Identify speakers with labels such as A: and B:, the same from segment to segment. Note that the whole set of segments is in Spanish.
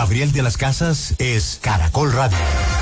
A: Gabriel de las Casas es Caracol Radio.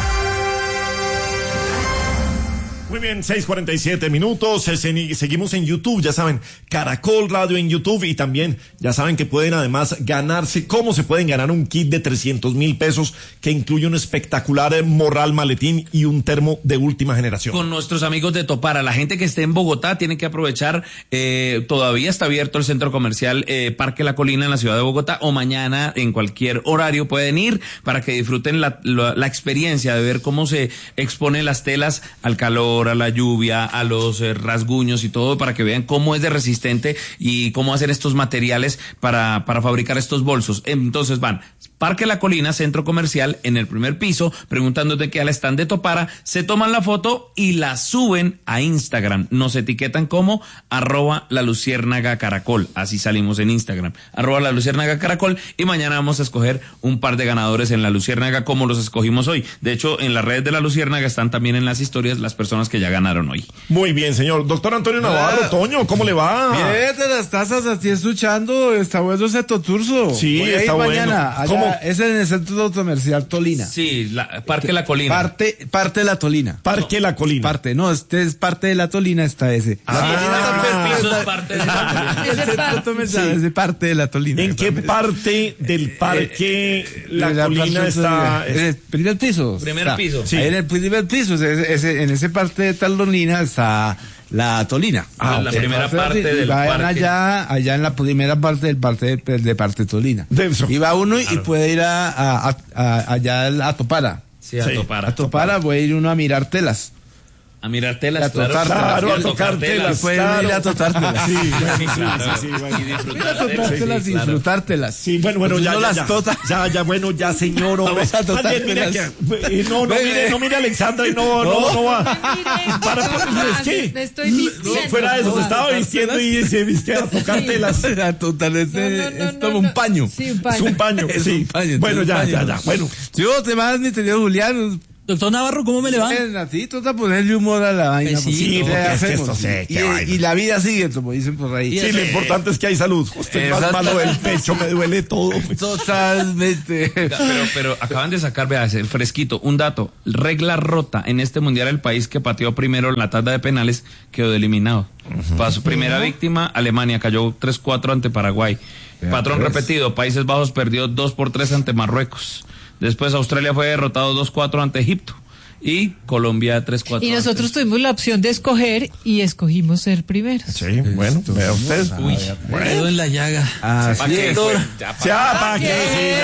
B: Muy bien, 6:47. Seguimos en YouTube, ya saben, Caracol Radio en YouTube, y también ya saben que pueden además ganarse, ¿cómo se pueden ganar un kit de 300,000 pesos que incluye un espectacular morral maletín y un termo de última generación?
C: Con nuestros amigos de Topara. La gente que esté en Bogotá tiene que aprovechar, todavía está abierto el centro comercial Parque La Colina en la ciudad de Bogotá, o mañana en cualquier horario pueden ir para que disfruten la experiencia de ver cómo se exponen las telas al calor, a la lluvia, a los rasguños y todo, para que vean cómo es de resistente y cómo hacer estos materiales para fabricar estos bolsos. Entonces van Parque La Colina, centro comercial, en el primer piso, preguntando de qué al stand de Topara, se toman la foto y la suben a Instagram. Nos etiquetan como @LaLuciérnagaCaracol, así salimos en Instagram, @LaLuciérnagaCaracol, y mañana vamos a escoger un par de ganadores en La Luciérnaga como los escogimos hoy. De hecho, en las redes de La Luciérnaga están también en las historias las personas que ya ganaron hoy.
B: Muy bien, señor. Doctor Antonio Navarro, Toño, ¿cómo le va?
D: Bien, de las tazas, así escuchando, está bueno ese toturso.
B: Sí,
D: voy
B: está bueno.
D: Mañana, allá,
B: ¿cómo?
D: es en el centro comercial Tolina.
C: Sí, Parque La Colina.
D: Parte de La Tolina.
B: Parque La Colina.
D: Este es parte de La Tolina, está ese.
C: El piso es parte de La Colina.
D: El centro comercial es parte de La Tolina.
B: ¿En qué parte del Parque La Colina está?
D: En el primer piso.
C: Primer piso.
D: Sí. Ahí en el primer piso, en ese parte de Tolina está La Tolina.
C: La primera parte del parque.
D: Allá en la primera parte del parte Tolina. Y va uno y puede ir allá a Topara.
C: Sí, a Topara.
D: A Topara puede ir uno a mirar telas.
C: A mirar telas,
D: a tocar telas.
C: Pueden
D: ir a tocar telas.
B: Sí,
D: y disfrutártelas.
B: Sí, bueno, ya, ya, señor.
D: Vamos a totártelas.
B: No mire Alexandra y no va. Es que
E: me estoy vistiendo.
B: Fuera de eso, se estaba vistiendo y se viste a tocar telas.
D: Es como un paño.
E: Sí, un paño.
B: Es un paño, sí. Bueno, ya. Bueno.
D: Si vos te vas, mi querido Julián.
F: Doctor Navarro, ¿cómo me le va?
D: Así, tú te ponerle humor a la vaina.
B: Sí, porque es que esto
D: y la vida sigue, como dicen por ahí.
B: Sí, lo importante es que hay salud. Estoy más malo del pecho, me duele todo.
D: Totalmente.
C: Pero acaban de sacar, vea, ese fresquito, un dato. Regla rota en este mundial: el país que pateó primero la tanda de penales quedó eliminado. Para su primera víctima, Alemania cayó 3-4 ante Paraguay. Patrón repetido: Países Bajos perdió 2-3 ante Marruecos. Después Australia fue derrotado 2-4 ante Egipto. Y Colombia 3-4.
E: Y nosotros tuvimos la opción de escoger y escogios ser primeros.
B: Sí, bueno, vea usted.
F: Uy, dedo en la llaga.
D: ¿Para qué?
B: ¿Para qué?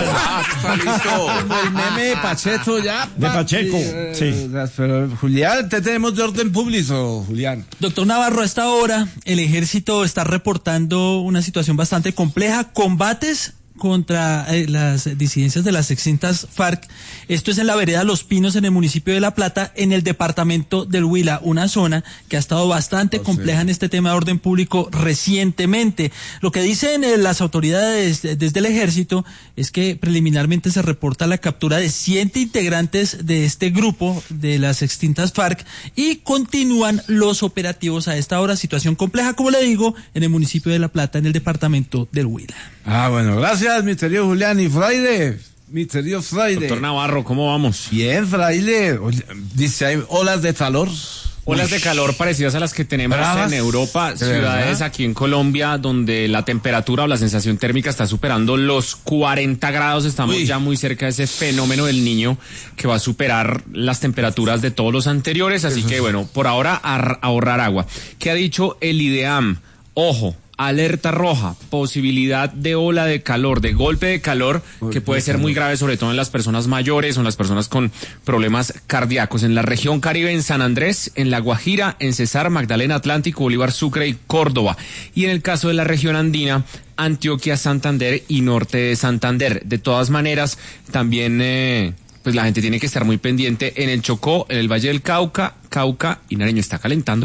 D: Como el meme de Pacheco, ya.
B: De Pacheco, sí.
D: Pero, Julián, te tenemos de orden público, Julián.
F: Doctor Navarro, a esta hora el ejército está reportando una situación bastante compleja, combates contra las disidencias de las extintas FARC. Esto es en la vereda Los Pinos, en el municipio de La Plata, en el departamento del Huila, una zona que ha estado bastante compleja en este tema de orden público recientemente. Lo que dicen las autoridades desde el ejército es que preliminarmente se reporta la captura de 7 integrantes de este grupo de las extintas FARC y continúan los operativos a esta hora. Situación compleja, como le digo, en el municipio de La Plata, en el departamento del Huila.
D: Bueno, gracias, misterio Julián. Y Fraile, misterio Fraile.
C: Doctor Navarro, ¿cómo vamos?
D: Bien, Fraile. Dice, hay olas de calor.
G: Olas de calor parecidas a las que tenemos en Europa, ciudades aquí en Colombia donde la temperatura o la sensación térmica está superando los 40 grados. Estamos ya muy cerca de ese fenómeno del Niño que va a superar las temperaturas de todos los anteriores. Así que bueno, por ahora ahorrar agua. ¿Qué ha dicho el IDEAM? Ojo. Alerta roja, posibilidad de ola de calor, de golpe de calor, que puede ser muy grave, sobre todo en las personas mayores o en las personas con problemas cardíacos. En la región Caribe, en San Andrés, en La Guajira, en Cesar, Magdalena, Atlántico, Bolívar, Sucre y Córdoba. Y en el caso de la región andina, Antioquia, Santander y norte de Santander. De todas maneras, también pues la gente tiene que estar muy pendiente en el Chocó, en el Valle del Cauca y Nariño. Está calentando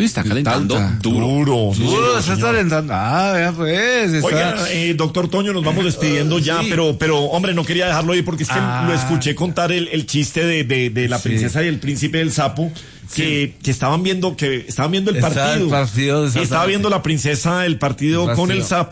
G: duro.
D: Duro, está calentando. Vea pues.
B: Oiga, doctor Toño, nos vamos despidiendo ya, pero hombre, no quería dejarlo ahí porque es que lo escuché contar el chiste de la princesa y el príncipe del sapo. Que estaban viendo el partido. Estaba viendo la princesa el partido con el sapo.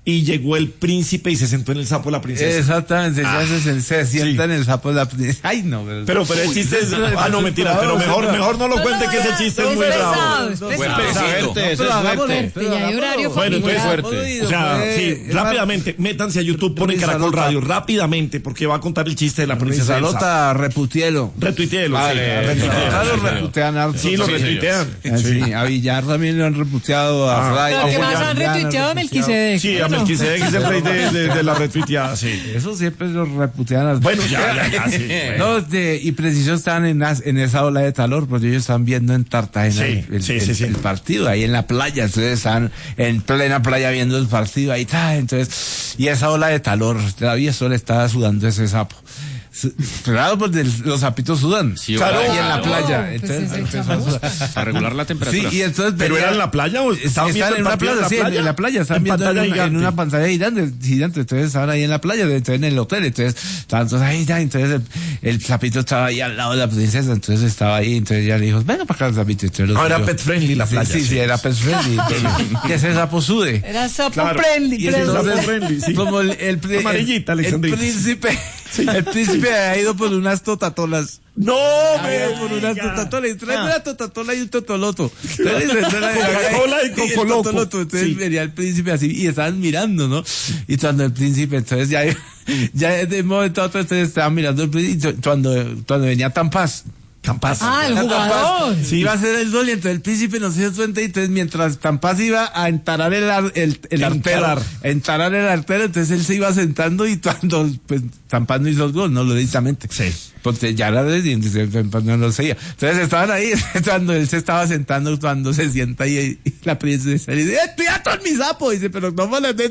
B: y llegó el príncipe y se sentó en el sapo de la princesa.
D: Exactamente, se sienta en el sapo de la princesa. Ay, no.
B: Pero el chiste es... no, mentira, pero mejor no lo cuente, que ese chiste es muy bravo.
E: Ya hay horario
B: bueno, entonces
E: fuerte.
B: O sea, sí, rápidamente, métanse a YouTube, ponen Caracol Radio, rápidamente, porque va a contar el chiste de la princesa.
D: Salota, retuiteelo.
B: Retuiteelo, sí.
D: Lo reputean harto.
B: Sí, lo retuitean.
D: Sí, a Villar también lo han reputeado, a Ray.
E: Pero que más han retuiteado a Melquisedec.
B: Sí, a Melquisedec es el rey de la retuiteada, sí.
D: Eso siempre lo reputean.
B: Bueno, ya, sí.
D: No, y preciso están en esa ola de calor, porque ellos están viendo en Cartagena el partido, ahí en la playa, entonces están en plena playa viendo el partido, ahí está, entonces, y esa ola de calor, todavía solo estaba sudando ese sapo. Claro, porque los sapitos sudan.
G: Sí,
B: claro,
D: ahí en la playa.
G: Entonces, para regular la temperatura.
D: Sí, y entonces
B: ¿Pero era en la playa o estaban viendo
D: en una playa? Sí, en la playa. Están viendo en una pantalla gigante. Entonces estaban ahí en la playa, entonces en el hotel. Entonces ahí ya, entonces el sapito estaba ahí al lado de la princesa. Entonces estaba ahí, entonces ya le dijo, venga para acá el sapito.
B: Era pet friendly la playa.
D: Sí, era pet friendly. Que ese sapo sude.
E: Era sapo friendly.
D: Como el
B: amarillita, Alexandrita.
D: El príncipe ha ido por unas totatolas.
B: No,
D: por unas totatolas. Y trae una totatola y un totoloto.
B: Coca-Cola y Cocoloto.
D: Entonces venía el príncipe así y estaban mirando, ¿no? Y cuando el príncipe, entonces ya de un momento a otro, entonces estaban mirando el príncipe. Cuando venía Tampaz.
E: El jugador.
D: Sí, iba a ser el gol y entonces el príncipe no se dio cuenta y entonces mientras Tampaz iba a entarar el artero, entonces él se iba sentando y cuando pues Tampaz no hizo el gol, no lo directamente. Sí. Porque ya era de Tampaz no lo seguía. Entonces estaban ahí cuando él se estaba sentando, cuando se sienta y la princesa le dice, ¡cuidado con mi sapo! Y dice, pero no me lo de...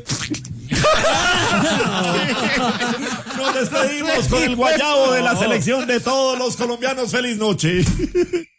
B: Nos despedimos con el guayabo de la selección de todos los colombianos. ¡Feliz noche!